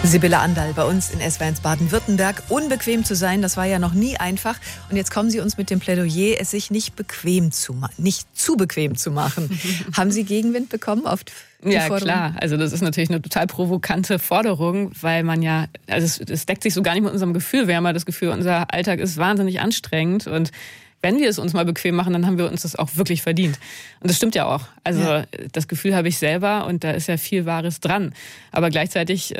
Sibylle Anderl bei uns in SWR1 Baden-Württemberg. Unbequem zu sein, das war ja noch nie einfach. Und jetzt kommen Sie uns mit dem Plädoyer, es sich nicht zu bequem zu machen. Haben Sie Gegenwind bekommen auf die Forderung? Ja, klar. Also das ist natürlich eine total provokante Forderung, weil man ja, also es deckt sich so gar nicht mit unserem Gefühl. Wir haben ja das Gefühl, unser Alltag ist wahnsinnig anstrengend und wenn wir es uns mal bequem machen, dann haben wir uns das auch wirklich verdient. Und das stimmt ja auch. Also Das Gefühl habe ich selber und da ist ja viel Wahres dran. Aber gleichzeitig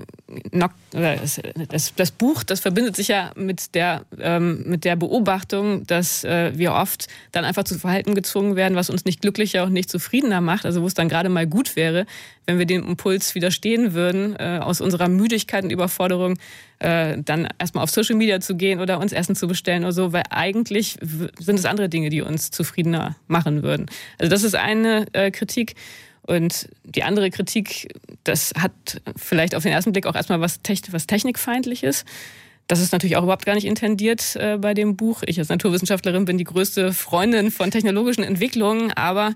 das Buch, das verbindet sich ja mit der Beobachtung, dass wir oft dann einfach zu Verhalten gezwungen werden, was uns nicht glücklicher und nicht zufriedener macht. Also wo es dann gerade mal gut wäre, wenn wir dem Impuls widerstehen würden, aus unserer Müdigkeit und Überforderung dann erstmal auf Social Media zu gehen oder uns Essen zu bestellen oder so, weil eigentlich sind es andere Dinge, die uns zufriedener machen würden. Also das ist eine Kritik. Und die andere Kritik, das hat vielleicht auf den ersten Blick auch erstmal was Technikfeindliches. Das ist natürlich auch überhaupt gar nicht intendiert bei dem Buch. Ich als Naturwissenschaftlerin bin die größte Freundin von technologischen Entwicklungen, aber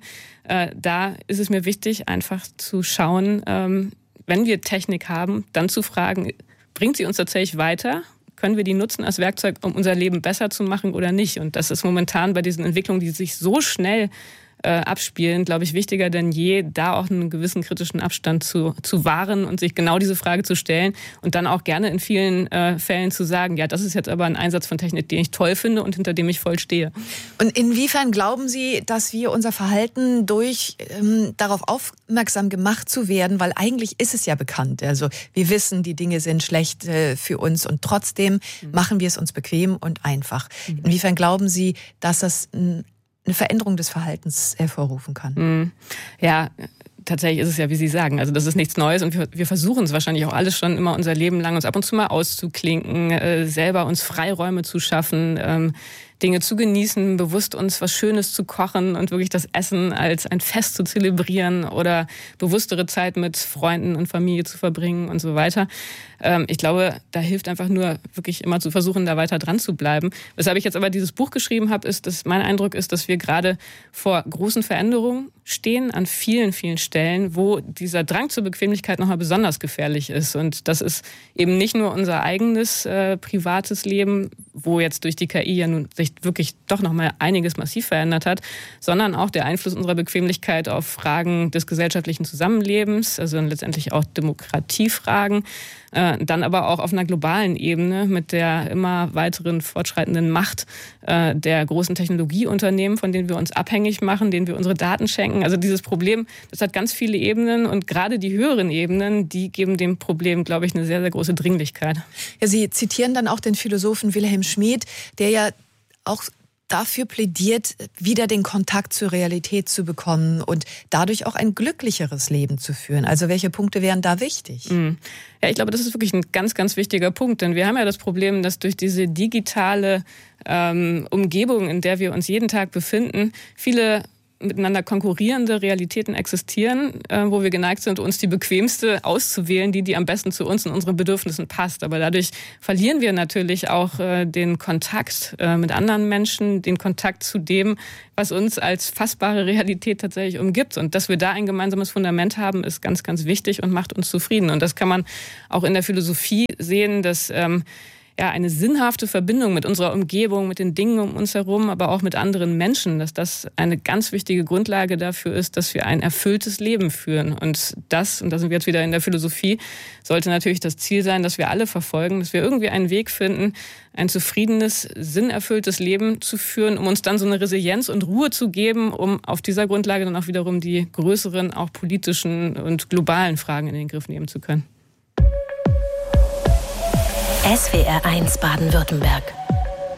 da ist es mir wichtig, einfach zu schauen, wenn wir Technik haben, dann zu fragen, bringt sie uns tatsächlich weiter? Können wir die nutzen als Werkzeug, um unser Leben besser zu machen oder nicht? Und das ist momentan bei diesen Entwicklungen, die sich so schnell abspielen, glaube ich, wichtiger denn je, da auch einen gewissen kritischen Abstand zu wahren und sich genau diese Frage zu stellen und dann auch gerne in vielen Fällen zu sagen, ja, das ist jetzt aber ein Einsatz von Technik, den ich toll finde und hinter dem ich voll stehe. Und inwiefern glauben Sie, dass wir unser Verhalten durch darauf aufmerksam gemacht zu werden, weil eigentlich ist es ja bekannt, also wir wissen, die Dinge sind schlecht für uns und trotzdem machen wir es uns bequem und einfach. Inwiefern glauben Sie, dass das eine Veränderung des Verhaltens hervorrufen kann? Ja, tatsächlich ist es ja, wie Sie sagen, also das ist nichts Neues und wir versuchen es wahrscheinlich auch alles schon immer unser Leben lang, uns ab und zu mal auszuklinken, selber uns Freiräume zu schaffen, Dinge zu genießen, bewusst uns was Schönes zu kochen und wirklich das Essen als ein Fest zu zelebrieren oder bewusstere Zeit mit Freunden und Familie zu verbringen und so weiter. Ich glaube, da hilft einfach nur wirklich immer zu versuchen, da weiter dran zu bleiben. Weshalb ich jetzt aber dieses Buch geschrieben habe, ist, dass mein Eindruck ist, dass wir gerade vor großen Veränderungen stehen an vielen, vielen Stellen, wo dieser Drang zur Bequemlichkeit nochmal besonders gefährlich ist. Und das ist eben nicht nur unser eigenes privates Leben, wo jetzt durch die KI ja nun sich wirklich doch nochmal einiges massiv verändert hat, sondern auch der Einfluss unserer Bequemlichkeit auf Fragen des gesellschaftlichen Zusammenlebens, also letztendlich auch Demokratiefragen, dann aber auch auf einer globalen Ebene mit der immer weiteren fortschreitenden Macht der großen Technologieunternehmen, von denen wir uns abhängig machen, denen wir unsere Daten schenken. Also dieses Problem, das hat ganz viele Ebenen und gerade die höheren Ebenen, die geben dem Problem, glaube ich, eine sehr, sehr große Dringlichkeit. Ja, Sie zitieren dann auch den Philosophen Wilhelm Schmid, der ja auch dafür plädiert, wieder den Kontakt zur Realität zu bekommen und dadurch auch ein glücklicheres Leben zu führen. Also welche Punkte wären da wichtig? Ja, ich glaube, das ist wirklich ein ganz, ganz wichtiger Punkt, denn wir haben ja das Problem, dass durch diese digitale Umgebung, in der wir uns jeden Tag befinden, viele miteinander konkurrierende Realitäten existieren, wo wir geneigt sind, uns die bequemste auszuwählen, die am besten zu uns und unseren Bedürfnissen passt. Aber dadurch verlieren wir natürlich auch den Kontakt mit anderen Menschen, den Kontakt zu dem, was uns als fassbare Realität tatsächlich umgibt. Und dass wir da ein gemeinsames Fundament haben, ist ganz, ganz wichtig und macht uns zufrieden. Und das kann man auch in der Philosophie sehen, dass eine sinnhafte Verbindung mit unserer Umgebung, mit den Dingen um uns herum, aber auch mit anderen Menschen, dass das eine ganz wichtige Grundlage dafür ist, dass wir ein erfülltes Leben führen. Und da sind wir jetzt wieder in der Philosophie, sollte natürlich das Ziel sein, dass wir alle verfolgen, dass wir irgendwie einen Weg finden, ein zufriedenes, sinnerfülltes Leben zu führen, um uns dann so eine Resilienz und Ruhe zu geben, um auf dieser Grundlage dann auch wiederum die größeren, auch politischen und globalen Fragen in den Griff nehmen zu können. SWR1 Baden-Württemberg.